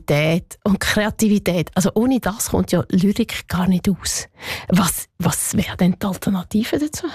Spontanität und Kreativität. Also ohne das kommt ja Lyrik gar nicht aus. Was wäre denn die Alternative dazu?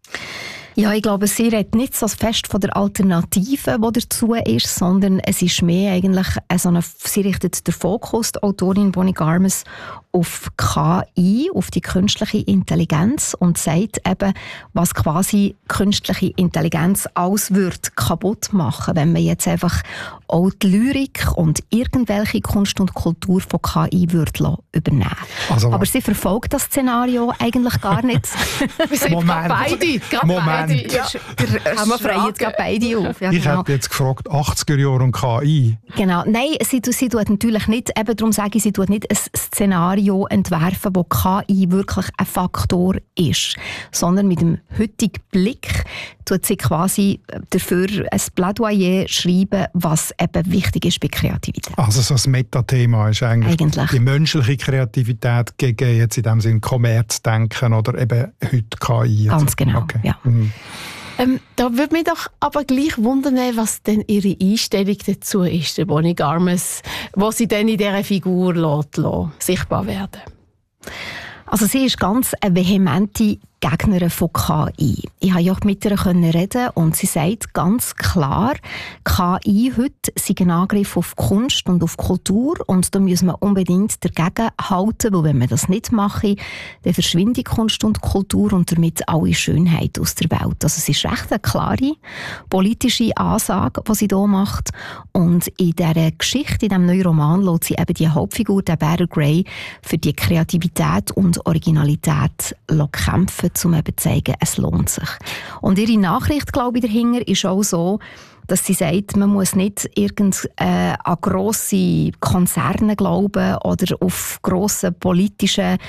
Ja, ich glaube, sie redet nicht so fest von der Alternative, die dazu ist, sondern es ist mehr eigentlich sie richtet den Fokus, die Autorin Bonnie Garmus, auf KI, auf die künstliche Intelligenz und sagt eben, was quasi künstliche Intelligenz alles wird kaputt machen, wenn man jetzt einfach auch die Lyrik und irgendwelche Kunst und Kultur von KI würde übernehmen. Also, aber sie verfolgt das Szenario eigentlich gar nicht. Moment. Beide. Ja. Haben wir freuen jetzt gerade beide auf. Ja, ich hätte jetzt gefragt, 80er Jahre und KI. Genau. Nein, sie tut natürlich nicht, eben darum sage ich, sie tut nicht ein Szenario entwerfen, wo KI wirklich ein Faktor ist, sondern mit dem heutigen Blick tut sie quasi dafür ein Plädoyer schreiben, was eben wichtig ist bei Kreativität. Also so ein Metathema ist eigentlich die menschliche Kreativität gegen jetzt in dem Sinne Kommerzdenken oder eben heute KI. Ganz genau, okay. Ja. Mhm. Da würde mich doch aber gleich wundern, was denn ihre Einstellung dazu ist, der Bonnie Garmus, wo sie dann in dieser Figur lässt, sichtbar werden. Also sie ist ganz eine vehemente Gegnerin von KI. Ich konnte ja mit ihr reden und sie sagt ganz klar, KI heute sei ein Angriff auf Kunst und auf Kultur und da müssen wir unbedingt dagegen halten, weil wenn wir das nicht machen, dann verschwindet Kunst und Kultur und damit alle Schönheit aus der Welt. Also es ist recht eine klare politische Ansage, die sie hier macht und in dieser Geschichte, in diesem neuen Roman, lässt sie eben die Hauptfigur, der Bear Grey, für die Kreativität und Originalität kämpfen, um eben zu zeigen, es lohnt sich. Und ihre Nachricht, glaube ich, dahinter ist auch so, dass sie sagt, man muss nicht an grosse Konzerne glauben oder auf grossen politischen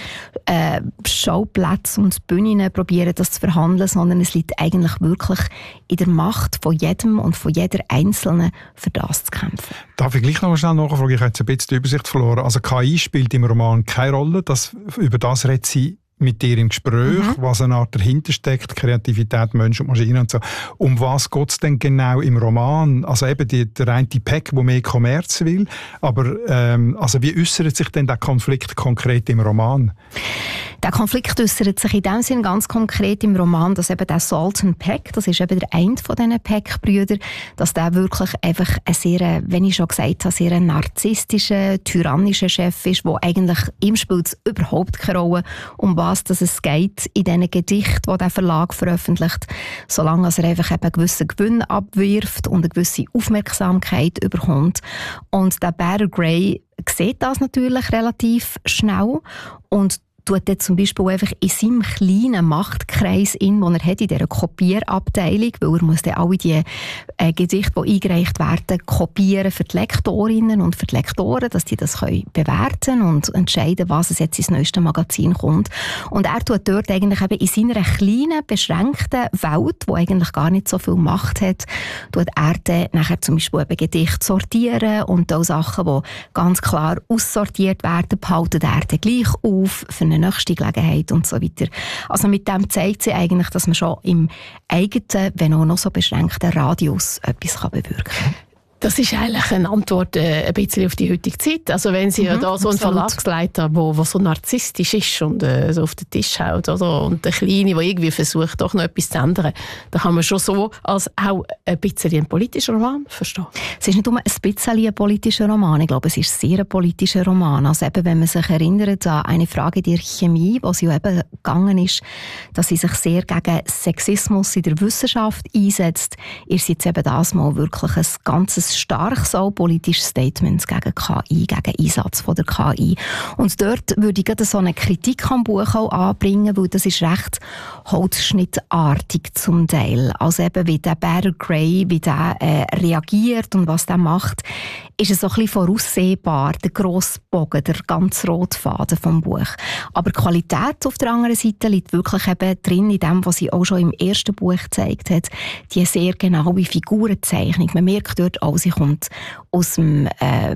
Schauplätzen und Bühnen probieren, das zu verhandeln, sondern es liegt eigentlich wirklich in der Macht von jedem und von jeder Einzelnen, für das zu kämpfen. Darf ich gleich noch schnell nachfragen? Ich habe jetzt ein bisschen die Übersicht verloren. Also KI spielt im Roman keine Rolle. Über das redet sie mit dir im Gespräch, was eine Art dahinter steckt, Kreativität, Mensch und Maschine und so. Um was geht es denn genau im Roman? Also eben der eine Pack, der mehr Kommerz will, aber also wie äußert sich denn der Konflikt konkret im Roman? Der Konflikt äußert sich in dem Sinne ganz konkret im Roman, dass eben der Sultan Peck, das ist eben der eine von diesen Peck-Brüdern, dass der wirklich einfach ein sehr, wenn ich schon gesagt habe, sehr narzisstischer, tyrannischer Chef ist, wo eigentlich ihm spielt es überhaupt keine Rolle, um was es geht in diesen Gedichten, die der Verlag veröffentlicht, solange er einfach eben einen gewissen Gewinn abwirft und eine gewisse Aufmerksamkeit bekommt. Und der Bear Grey sieht das natürlich relativ schnell und tut jetzt zum Beispiel einfach in seinem kleinen Machtkreis den er hat in dieser Kopierabteilung, weil er muss dann alle die Gedichte, die eingereicht werden, kopieren für die Lektorinnen und für die Lektoren, dass die das können bewerten und entscheiden, was es jetzt ins neueste Magazin kommt. Und er tut dort eigentlich eben in seiner kleinen, beschränkten Welt, die eigentlich gar nicht so viel Macht hat, tut er dann nachher zum Beispiel eben Gedichte sortieren und auch Sachen, die ganz klar aussortiert werden, behalten er dann gleich auf für eine nächste Gelegenheit und so weiter. Also mit dem zeigt sie eigentlich, dass man schon im eigenen, wenn auch noch so beschränkten Radius etwas bewirken kann. Das ist eigentlich eine Antwort ein bisschen auf die heutige Zeit. Also wenn Sie da so einen Verlagsleiter, der so narzisstisch ist und so auf den Tisch haut, oder? Und der Kleine, der irgendwie versucht, doch noch etwas zu ändern, da kann man schon so als auch ein bisschen ein politischer Roman verstehen. Es ist nicht nur ein bisschen ein politischer Roman, ich glaube, es ist sehr ein politischer Roman. Also eben, wenn man sich erinnert an eine Frage der Chemie, wo sie ja eben gegangen ist, dass sie sich sehr gegen Sexismus in der Wissenschaft einsetzt, ist jetzt eben das mal wirklich ein ganzes starkes auch politisches Statement gegen KI, gegen Einsatz von der KI. Und dort würde ich gerade so eine Kritik am Buch auch anbringen, weil das ist recht holzschnittartig zum Teil. Also eben wie der Bear Grey, wie der reagiert und was der macht, ist es so ein bisschen voraussehbar, der grosse Bogen, der ganz rote Faden vom Buch. Aber die Qualität auf der anderen Seite liegt wirklich eben drin in dem, was sie auch schon im ersten Buch gezeigt hat, die sehr genaue Figurenzeichnung. Man merkt dort auch, sie kommt aus dem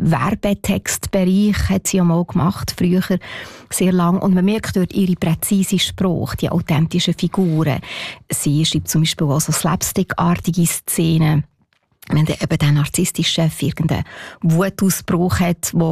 Werbetextbereich, hat sie ja mal gemacht, früher sehr lang. Und man merkt dort ihre präzise Sprache, die authentischen Figuren. Sie schreibt zum Beispiel auch so slapstickartige Szenen. Wenn eben der narzisstische Chef irgendeinen Wutausbruch hat, wo